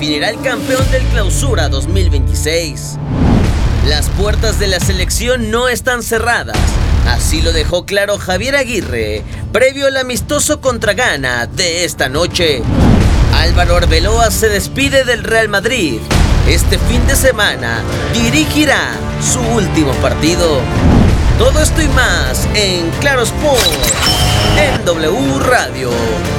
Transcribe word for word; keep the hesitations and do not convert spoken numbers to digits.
definirá el campeón del Clausura dos mil veintiséis. Las puertas de la selección no están cerradas, así lo dejó claro Javier Aguirre, previo al amistoso contra Ghana de esta noche. Álvaro Arbeloa se despide del Real Madrid. Este fin de semana dirigirá su último partido. Todo esto y más en Claro Sport, en W Radio.